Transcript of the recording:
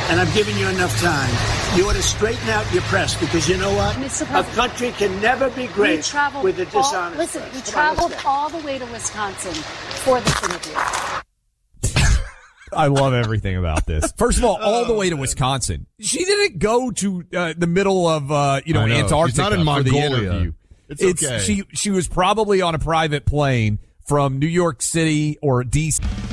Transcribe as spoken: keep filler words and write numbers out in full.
and I've given you enough time. You ought to straighten out your press, because you know what? A country can never be great with a dishonest all, Listen, press. we Come traveled on, all the way to Wisconsin for this interview. I love everything about this. First of all, all the way to Wisconsin. She didn't go to uh, the middle of, uh, you know, know. Antarctica She's not in for Mongolia. the interview. It's, it's okay. She, she was probably on a private plane from New York City or D C